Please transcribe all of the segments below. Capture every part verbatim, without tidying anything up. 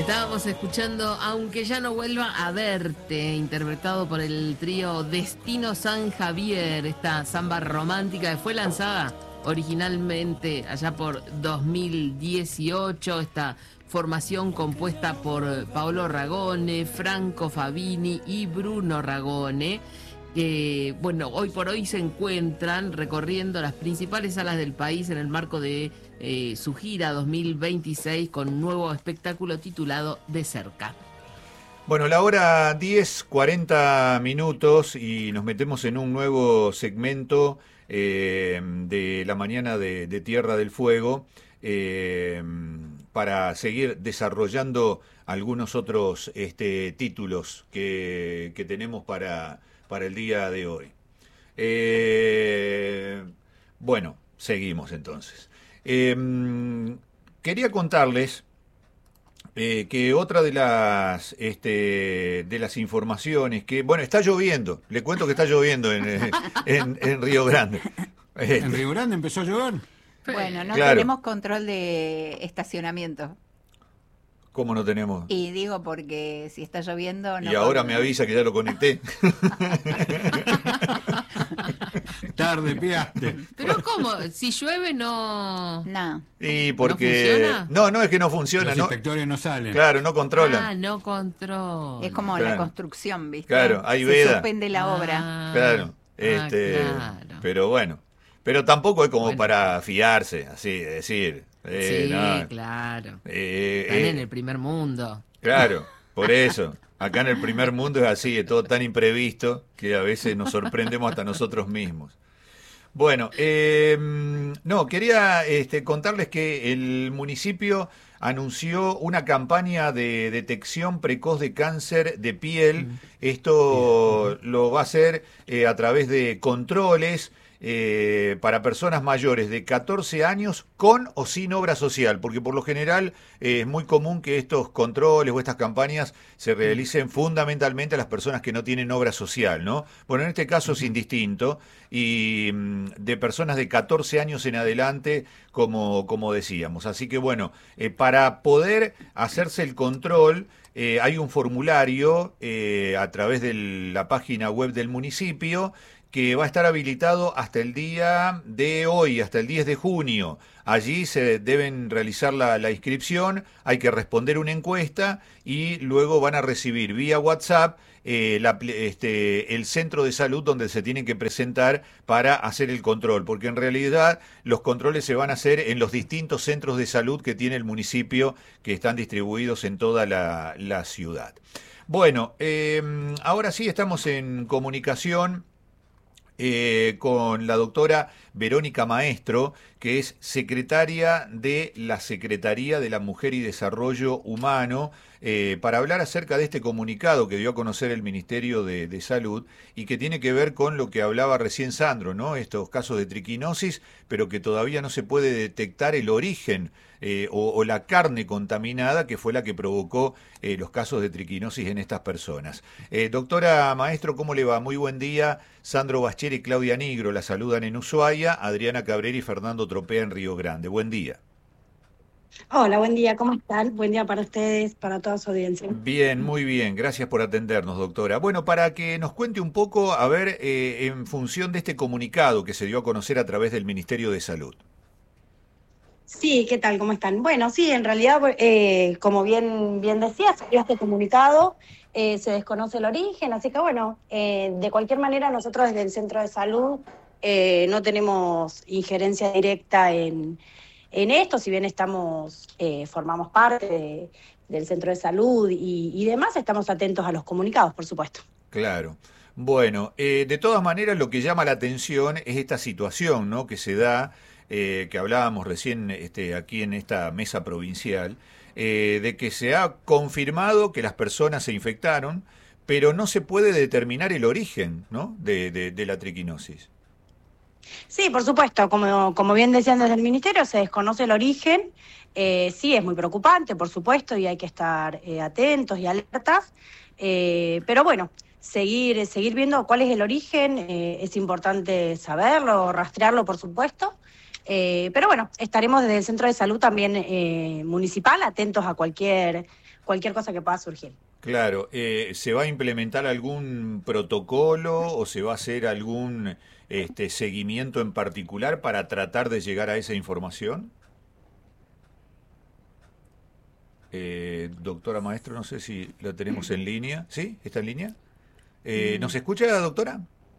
Estábamos escuchando Aunque ya no vuelva a verte, interpretado por el trío Destino San Javier, esta samba romántica que fue lanzada originalmente allá por dos mil dieciocho, esta formación compuesta por Paolo Ragone, Franco Fabini y Bruno Ragone, que bueno, hoy por hoy se encuentran recorriendo las principales salas del país en el marco de eh, su gira dos mil veintiséis con un nuevo espectáculo titulado De Cerca. Bueno, la hora diez, cuarenta minutos y nos metemos en un nuevo segmento eh, de la mañana de, de Tierra del Fuego eh, para seguir desarrollando algunos otros este, títulos que, que tenemos para, para el día de hoy. Eh, bueno, seguimos entonces. Eh, quería contarles Eh, que otra de las este, de las informaciones que, bueno, está lloviendo, le cuento que está lloviendo en, en, en Río Grande. Este. ¿En Río Grande empezó a llover? Bueno, no Claro. tenemos control de estacionamiento. ¿Cómo no tenemos? Y digo porque si está lloviendo... No y ahora podemos. me avisa que ya lo conecté. Tarde, piaste. Pero ¿cómo? Si llueve no... No. Y porque... ¿No funciona? No, no es que no funciona, Los ¿no? inspectores no salen. Claro, no controla. Ah, no control. Es como Claro. la construcción, ¿viste? Claro, hay Se veda. suspende la obra. Ah, Claro, ah, este, claro. pero bueno, pero tampoco es como Bueno. para fiarse, así de decir. eh, Sí, no, claro. eh, Están eh, en el primer mundo. Claro, por eso. Acá en el primer mundo es así, es todo tan imprevisto que a veces nos sorprendemos hasta nosotros mismos. Bueno, eh, no, quería este, contarles que el municipio anunció una campaña de detección precoz de cáncer de piel. Esto lo va a hacer eh, a través de controles eh, para personas mayores de catorce años con o sin obra social, porque por lo general eh, es muy común que estos controles o estas campañas se realicen fundamentalmente a las personas que no tienen obra social, ¿no? Bueno, en este caso es indistinto y mm, de personas de catorce años en adelante, como, como decíamos. Así que bueno, eh, para poder hacerse el control, eh, hay un formulario eh, a través de la página web del municipio que va a estar habilitado hasta el día de hoy, hasta el diez de junio. Allí se deben realizar la, la inscripción, hay que responder una encuesta y luego van a recibir vía WhatsApp eh, la, este, el centro de salud donde se tienen que presentar para hacer el control, porque en realidad los controles se van a hacer en los distintos centros de salud que tiene el municipio, que están distribuidos en toda la, la ciudad. Bueno, eh, ahora sí estamos en comunicación Eh, con la doctora Verónica Maestro, que es secretaria de la Secretaría de la Mujer y Desarrollo Humano, eh, para hablar acerca de este comunicado que dio a conocer el Ministerio de, de Salud y que tiene que ver con lo que hablaba recién Sandro, ¿no? Estos casos de triquinosis, pero que todavía no se puede detectar el origen eh, o, o la carne contaminada que fue la que provocó eh, los casos de triquinosis en estas personas. Eh, doctora Maestro, ¿cómo le va? Muy buen día. Sandro Bachер y Claudia Nigro la saludan en Ushuaia, Adriana Cabrera y Fernando Tropea en Río Grande. Buen día. Hola, buen día, ¿cómo están? Buen día para ustedes, para toda su audiencia. Bien, muy bien, gracias por atendernos, doctora. Bueno, para que nos cuente un poco, a ver, eh, en función de este comunicado que se dio a conocer a través del Ministerio de Salud. Sí, ¿qué tal? ¿Cómo están? Bueno, sí, en realidad, eh, como bien, bien decía, salió este comunicado, eh, se desconoce el origen, así que bueno, eh, de cualquier manera nosotros desde el Centro de Salud eh, no tenemos injerencia directa en, en esto, si bien estamos, eh, formamos parte de, del Centro de Salud y, y demás, estamos atentos a los comunicados, por supuesto. Claro. Bueno, eh, de todas maneras lo que llama la atención es esta situación, ¿no?, que se da, eh, que hablábamos recién este, aquí en esta mesa provincial, eh, de que se ha confirmado que las personas se infectaron, pero no se puede determinar el origen, ¿no?, de, de, de la triquinosis. Sí, por supuesto, como, como bien decían desde el Ministerio, se desconoce el origen, eh, sí es muy preocupante, por supuesto, y hay que estar eh, atentos y alertas, eh, pero bueno, seguir, seguir viendo cuál es el origen, eh, es importante saberlo, rastrearlo, por supuesto, Eh, pero bueno, estaremos desde el Centro de Salud también eh, municipal atentos a cualquier, cualquier cosa que pueda surgir. Claro, eh, ¿se va a implementar algún protocolo o se va a hacer algún este, seguimiento en particular para tratar de llegar a esa información? Eh, doctora Maestro, no sé si la tenemos en línea. ¿Sí? ¿Está en línea? Eh, ¿Nos escucha, doctora?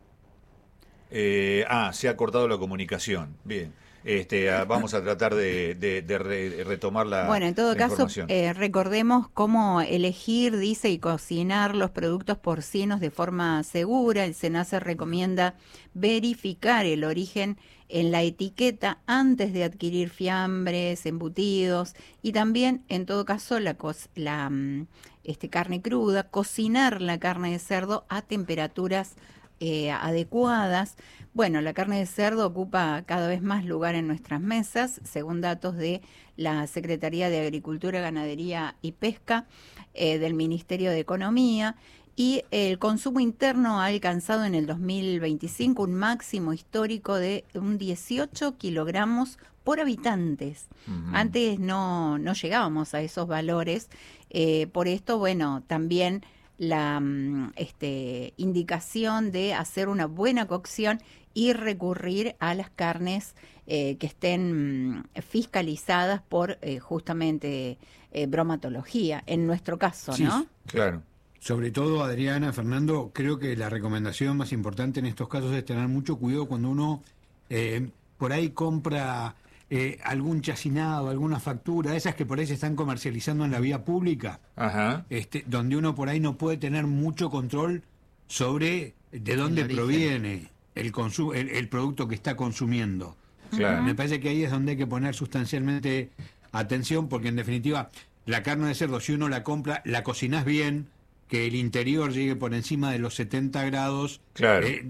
Eh, ah, se ha cortado la comunicación. Bien. Este, ah, vamos a tratar de, de, de re, retomar la Bueno, en todo la caso, información. eh, recordemos cómo elegir, dice, y cocinar los productos porcinos de forma segura. El SENASA recomienda verificar el origen en la etiqueta antes de adquirir fiambres, embutidos, y también, en todo caso, la, co la este, carne cruda, cocinar la carne de cerdo a temperaturas eh, adecuadas. Bueno, la carne de cerdo ocupa cada vez más lugar en nuestras mesas, según datos de la Secretaría de Agricultura, Ganadería y Pesca eh, del Ministerio de Economía, y el consumo interno ha alcanzado en el dos mil veinticinco un máximo histórico de un dieciocho kilogramos por habitantes. Uh-huh. Antes no, no llegábamos a esos valores, eh, por esto, bueno, también la este, indicación de hacer una buena cocción y recurrir a las carnes eh, que estén fiscalizadas por eh, justamente eh, bromatología, en nuestro caso, sí, ¿no? Claro. Sobre todo, Adriana, Fernando, creo que la recomendación más importante en estos casos es tener mucho cuidado cuando uno eh, por ahí compra eh, algún chacinado, alguna factura, esas que por ahí se están comercializando en la vía pública, Ajá. Este, donde uno por ahí no puede tener mucho control sobre de dónde proviene el, consumo, el, el producto que está consumiendo. Claro. Me parece que ahí es donde hay que poner sustancialmente atención, porque en definitiva la carne de cerdo, si uno la compra, la cocinás bien, que el interior llegue por encima de los setenta grados. Claro. Eh,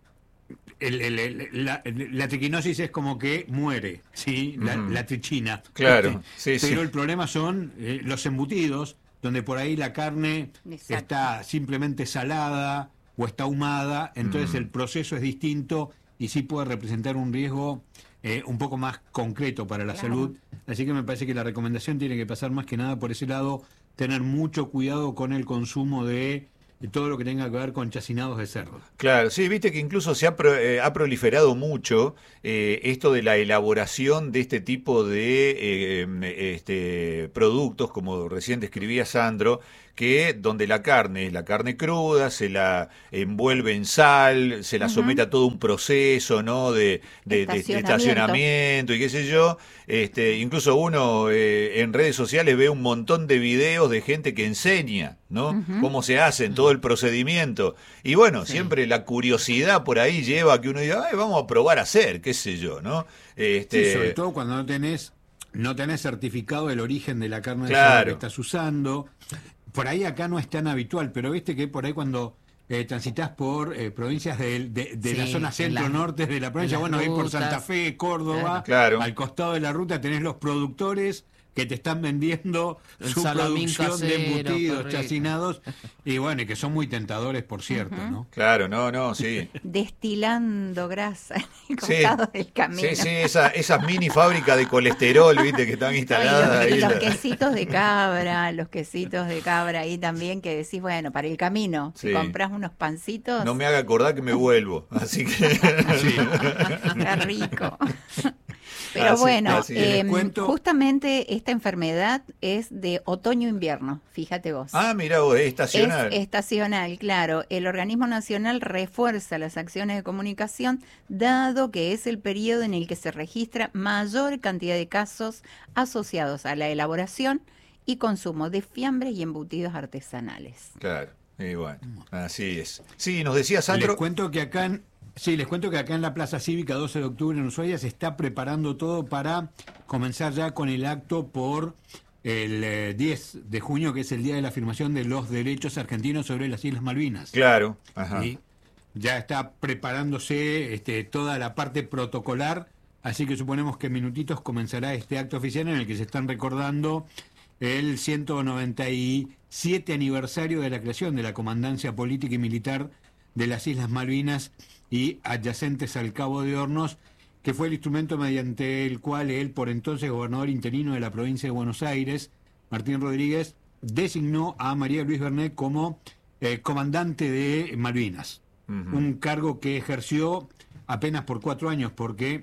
el, el, el, la, la triquinosis es como que muere, ¿sí? La, uh-huh. la trichina. Claro, este, sí, pero sí. el problema son eh, los embutidos, donde por ahí la carne Exacto. está simplemente salada o está ahumada, entonces uh-huh. el proceso es distinto y sí puede representar un riesgo eh, un poco más concreto para la claro. salud. Así que me parece que la recomendación tiene que pasar más que nada por ese lado, tener mucho cuidado con el consumo de, de todo lo que tenga que ver con chacinados de cerdo. Claro, sí, viste que incluso se ha, pro, eh, ha proliferado mucho eh, esto de la elaboración de este tipo de eh, este, productos, como recién describía Sandro, que donde la carne es la carne cruda, se la envuelve en sal, se la uh-huh. somete a todo un proceso, ¿no? De, de, de, de estacionamiento y qué sé yo. Este, incluso uno eh, en redes sociales ve un montón de videos de gente que enseña, ¿no? Uh-huh. Cómo se hacen, todo el procedimiento. Y bueno, sí. siempre la curiosidad por ahí lleva a que uno diga, ay, vamos a probar a hacer, qué sé yo, ¿no? Este... Sí, sobre todo cuando no tenés, no tenés certificado el origen de la carne de claro. cerdo que estás usando. Por ahí acá no es tan habitual, pero viste que por ahí cuando eh, transitas por eh, provincias de, de, de sí, la zona centro-norte de la provincia, bueno, ahí por Santa Fe, Córdoba, claro. al costado de la ruta tenés los productores que te están vendiendo el su producción casero, de embutidos, chacinados, y bueno, y que son muy tentadores, por cierto, uh-huh. ¿no? Claro, no, no, sí. Destilando grasa en el costado sí. del camino. Sí, sí, esa, esas mini fábricas de colesterol, viste, que están instaladas Ay, los, ahí. Los la... quesitos de cabra, los quesitos de cabra ahí también, que decís, bueno, para el camino, sí. si compras unos pancitos... No me haga acordar que me vuelvo, así que... Sí. Está rico. Pero así, bueno, así eh, justamente esta enfermedad es de otoño-invierno, fíjate vos. Ah, mira vos, es estacional. Es estacional, claro. El organismo nacional refuerza las acciones de comunicación, dado que es el periodo en el que se registra mayor cantidad de casos asociados a la elaboración y consumo de fiambres y embutidos artesanales. Claro, y bueno, así es. Sí, nos decía Sandro... Les cuento que acá en... Sí, les cuento que acá en la Plaza Cívica doce de octubre en Ushuaia se está preparando todo para comenzar ya con el acto por el eh, diez de junio, que es el día de la afirmación de los derechos argentinos sobre las Islas Malvinas. Claro. Ajá. Y ya está preparándose este, toda la parte protocolar, así que suponemos que en minutitos comenzará este acto oficial en el que se están recordando el ciento noventa y siete aniversario de la creación de la Comandancia Política y Militar de las Islas Malvinas y adyacentes al Cabo de Hornos, que fue el instrumento mediante el cual el por entonces gobernador interino de la provincia de Buenos Aires, Martín Rodríguez, designó a María Luis Bernet como eh, comandante de Malvinas. Uh-huh. Un cargo que ejerció apenas por cuatro años, porque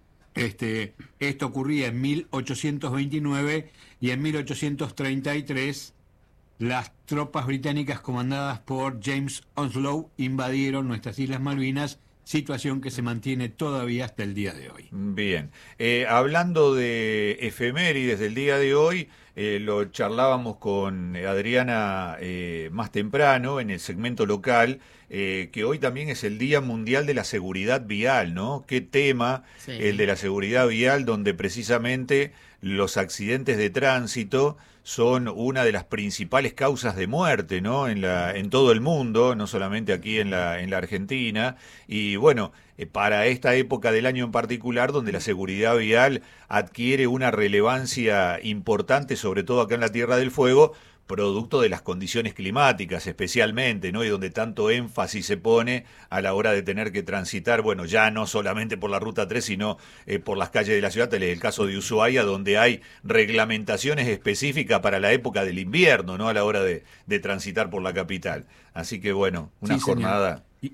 este, esto ocurría en mil ochocientos veintinueve y en mil ochocientos treinta y tres las tropas británicas comandadas por James Onslow invadieron nuestras Islas Malvinas, situación que se mantiene todavía hasta el día de hoy. Bien, eh, hablando de efemérides del día de hoy, eh, lo charlábamos con Adriana eh, más temprano en el segmento local, eh, que hoy también es el Día Mundial de la Seguridad Vial, ¿no? Qué tema, sí. El de la seguridad vial, donde precisamente los accidentes de tránsito son una de las principales causas de muerte, ¿no? En la, en todo el mundo, no solamente aquí en la, en la Argentina. Y bueno, eh, para esta época del año en particular, donde la seguridad vial adquiere una relevancia importante, sobre todo acá en la Tierra del Fuego, producto de las condiciones climáticas especialmente, ¿no? Y donde tanto énfasis se pone a la hora de tener que transitar, bueno, ya no solamente por la Ruta tres, sino eh, por las calles de la ciudad, el caso de Ushuaia, donde hay reglamentaciones específicas para la época del invierno, ¿no? A la hora de, de transitar por la capital. Así que bueno, una sí, jornada... Y,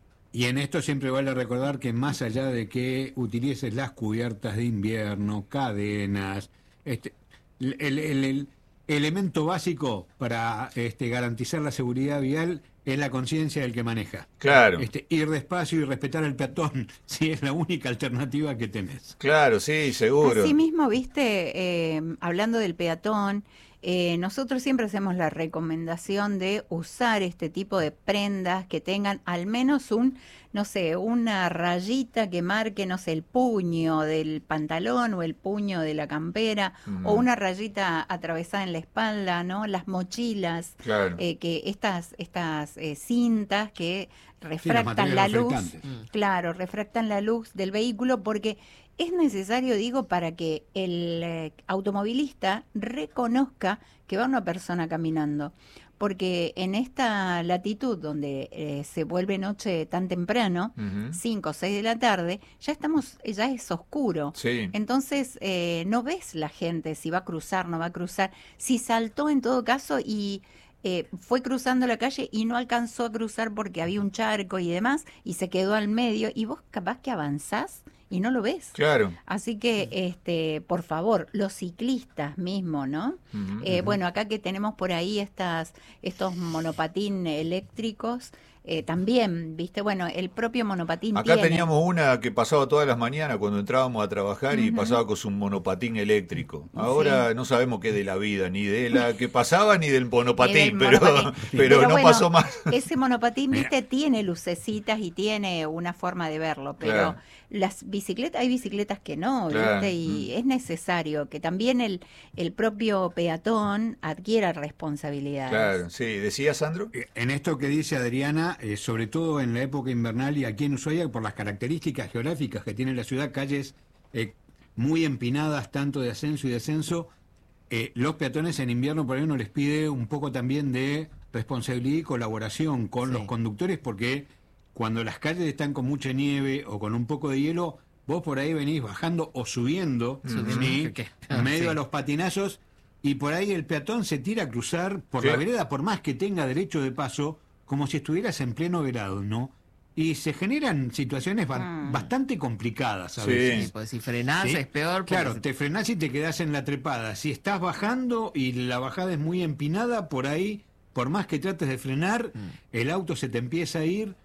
y en esto siempre vale recordar que más allá de que utilices las cubiertas de invierno, cadenas, este, el... el, el, el elemento básico para este, garantizar la seguridad vial es la conciencia del que maneja. Claro. Este, ir despacio y respetar al peatón, si es la única alternativa que tenés. Claro, sí, seguro. Así mismo, viste, eh, hablando del peatón, eh, nosotros siempre hacemos la recomendación de usar este tipo de prendas que tengan al menos un, no sé, una rayita que marque, no sé, el puño del pantalón o el puño de la campera, uh-huh. o una rayita atravesada en la espalda, ¿no? Las mochilas, claro. eh, que estas, estas eh, cintas que refractan sí, la luz, mm. claro, refractan la luz del vehículo, porque es necesario, digo, para que el eh, automovilista reconozca que va una persona caminando. Porque en esta latitud donde eh, se vuelve noche tan temprano, cinco o seis de la tarde, ya estamos, ya es oscuro. Sí. Entonces eh, no ves la gente si va a cruzar, no va a cruzar, si saltó en todo caso y eh, fue cruzando la calle y no alcanzó a cruzar porque había un charco y demás, y se quedó al medio, y vos capaz que avanzás y no lo ves. Claro. Así que, este, por favor, los ciclistas mismo, ¿no? Uh-huh, eh, uh-huh. Bueno, acá que tenemos por ahí estas, estos monopatín eléctricos, eh, también, viste, bueno, el propio monopatín Acá tiene... teníamos una que pasaba todas las mañanas cuando entrábamos a trabajar, uh-huh. y pasaba con su monopatín eléctrico. Ahora sí. No sabemos qué de la vida, ni de la que pasaba, ni del monopatín, pero, monopatín. pero, pero no bueno, pasó más. Ese monopatín, viste, tiene lucecitas y tiene una forma de verlo, pero... Claro. Las bicicletas, hay bicicletas que no, claro. ¿viste? Y mm. es necesario que también el, el propio peatón adquiera responsabilidades. Claro, sí. ¿Decía, Sandro? En esto que dice Adriana, eh, sobre todo en la época invernal y aquí en Ushuaia, por las características geográficas que tiene la ciudad, calles eh, muy empinadas, tanto de ascenso y descenso, eh, los peatones en invierno por ahí uno les pide un poco también de responsabilidad y colaboración con sí. los conductores, porque... Cuando las calles están con mucha nieve o con un poco de hielo, vos por ahí venís bajando o subiendo, uh-huh. ¿sí? medio sí. a los patinazos, y por ahí el peatón se tira a cruzar por sí. la vereda, por más que tenga derecho de paso, como si estuvieras en pleno verano, ¿no? Y se generan situaciones ba- mm. bastante complicadas a sí. veces. Sí, pues si frenás ¿sí? es peor. Claro, te frenás y te quedás en la trepada. Si estás bajando y la bajada es muy empinada, por ahí, por más que trates de frenar, mm. el auto se te empieza a ir.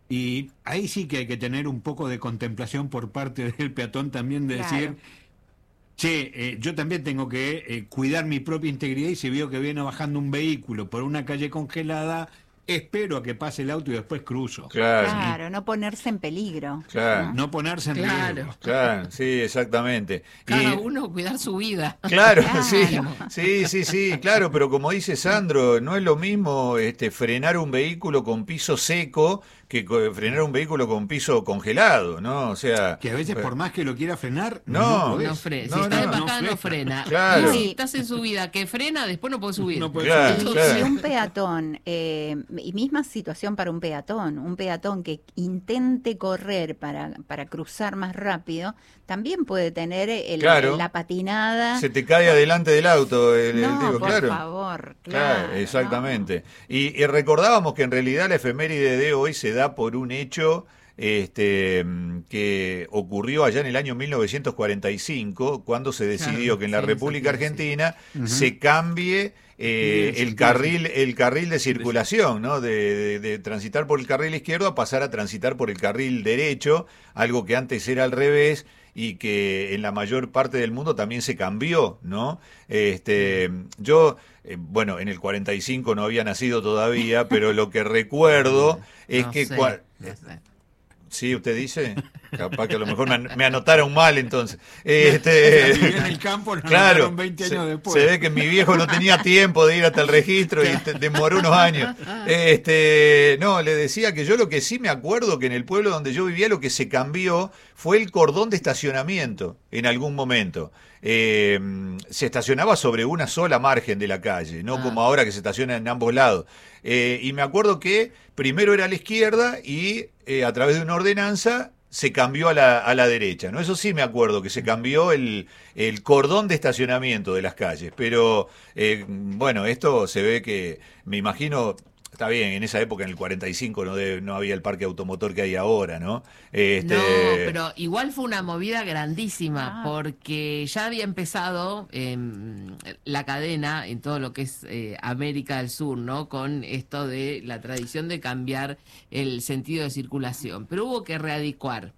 Y ahí sí que hay que tener un poco de contemplación por parte del peatón también, de claro. decir, che, eh, yo también tengo que eh, cuidar mi propia integridad, y si veo que viene bajando un vehículo por una calle congelada, espero a que pase el auto y después cruzo. Claro, claro no ponerse en peligro. Claro. No, no ponerse en claro. peligro. Claro, sí, exactamente. Cada y... uno cuidar su vida. Claro, claro. sí, sí, sí, sí, claro, pero como dice Sandro, no es lo mismo este, frenar un vehículo con piso seco que frenar un vehículo con piso congelado, ¿no? O sea... Que a veces por más que lo quiera frenar, no, no, no frena. No, si estás no, de bajada, no no frena. Claro. Y si estás en subida que frena, después no puedes subir. No puede claro, subir. claro. Si un peatón eh, y misma situación para un peatón. Un peatón que intente correr para, para cruzar más rápido, también puede tener el, claro. la patinada. Se te cae adelante del auto el, no, el tipo, por claro. favor, Claro, claro. exactamente. ¿no? Y, y recordábamos que en realidad la efeméride de hoy se da por un hecho este que ocurrió allá en el año mil novecientos cuarenta y cinco, cuando se decidió Claro, que en la sí, República sí, sí. Argentina Ujú. se cambie eh, Sí, el sí, carril el carril de circulación, ¿no? De, de- de transitar por el carril izquierdo a pasar a transitar por el carril derecho, algo que antes era al revés y que en la mayor parte del mundo también se cambió, ¿no? Este, yo, eh, bueno, en el cuarenta y cinco no había nacido todavía, pero lo que recuerdo es No que... sé, cua- no sé. Sí, usted dice. Capaz que a lo mejor me, an- me anotaron mal entonces. Este, Viví en el campo, lo claro, anotaron veinte años se, después. se ve que mi viejo no tenía tiempo de ir hasta el registro y te- demoró unos años. Este, no, le decía que yo lo que sí me acuerdo que en el pueblo donde yo vivía lo que se cambió fue el cordón de estacionamiento en algún momento. Eh, se estacionaba sobre una sola margen de la calle, no Ah. como ahora que se estaciona en ambos lados. Eh, y me acuerdo que primero era a la izquierda y eh, a través de una ordenanza se cambió a la, a la derecha, ¿no? Eso sí me acuerdo, que se cambió el, el cordón de estacionamiento de las calles, pero eh, bueno, esto se ve que, me imagino, está bien, en esa época, en el cuarenta y cinco, no, debe- no había el parque automotor que hay ahora, ¿no? Este, No, pero igual fue una movida grandísima, Ah. porque ya había empezado eh, la cadena en todo lo que es eh, América del Sur, ¿no? Con esto de la tradición de cambiar el sentido de circulación. Pero hubo que readecuar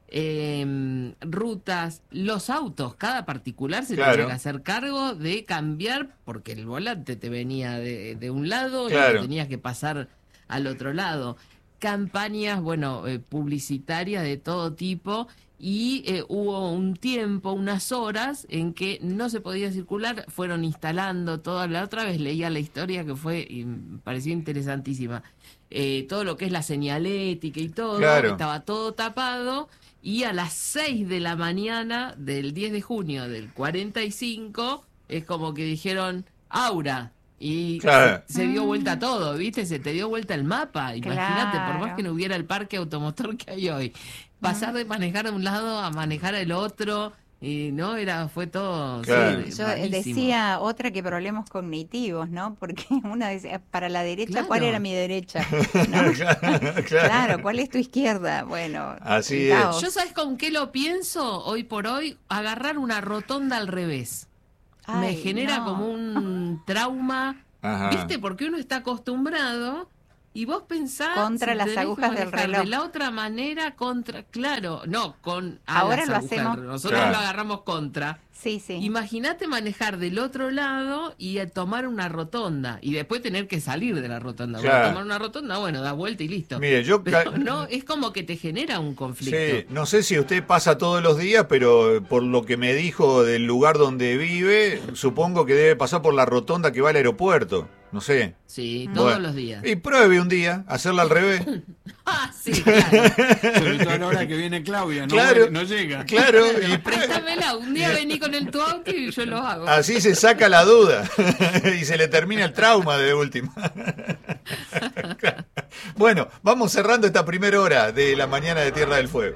eh, rutas, los autos, cada particular se Claro. tenía que hacer cargo de cambiar, porque el volante te venía de, de un lado y Claro. lo tenías que pasar al otro lado. Campañas, bueno, eh, publicitarias de todo tipo, y eh, hubo un tiempo, unas horas en que no se podía circular, fueron instalando toda la otra vez leía la historia que fue y me pareció interesantísima. Eh, todo lo que es la señalética y todo, Claro. estaba todo tapado, y a las seis de la mañana del diez de junio del cuarenta y cinco es como que dijeron Aura. Y Claro. se, se dio vuelta todo, ¿viste? Se te dio vuelta el mapa. Imagínate, por más Claro. que no hubiera el parque automotor que hay hoy, pasar de manejar de un lado a manejar el otro, y no era, fue todo. Claro. sí, Yo eh, malísimo. decía otra que problemas cognitivos, ¿no? Porque una decía, para la derecha, Claro. ¿cuál era mi derecha? ¿No? claro. Claro, ¿cuál es tu izquierda? Bueno, Así un es. caos. Yo, ¿sabes con qué lo pienso hoy por hoy? Agarrar una rotonda al revés. Me Ay, genera no. como un trauma, Ajá. ¿viste? Porque uno está acostumbrado y vos pensás... Contra si las tenés que agujas del manejar reloj. De la otra manera, contra... Claro, no, con... a Ahora las lo agujas del hacemos- reloj. Nosotros Claro. lo agarramos contra. Sí, sí. Imagínate manejar del otro lado y a tomar una rotonda. Y después tener que salir de la rotonda. Bueno, Claro. tomar una rotonda, bueno, da vuelta y listo. Mire, yo... ca- Pero no, es como que te genera un conflicto. Sí, no sé si usted pasa todos los días, pero por lo que me dijo del lugar donde vive, supongo que debe pasar por la rotonda que va al aeropuerto. No sé. Sí, todos Bueno. los días. Y pruebe un día, hacerla al revés. Ah, sí, claro. Sobre todo a la hora que viene Claudia, no, Claro. no llega. Claro, y Préstamela, un día vení con el tu auto y yo lo hago. así se saca la duda y se le termina el trauma de última. Bueno, vamos cerrando esta primera hora de la mañana de Tierra del Fuego.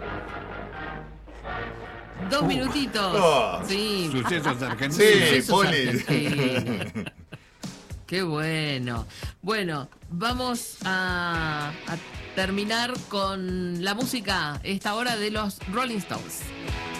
Dos minutitos. Oh. Sí. Sucesos argentinos. Sí, Sucesos Poli. argentinos. Qué bueno. Bueno, vamos a, a terminar con la música esta hora de los Rolling Stones.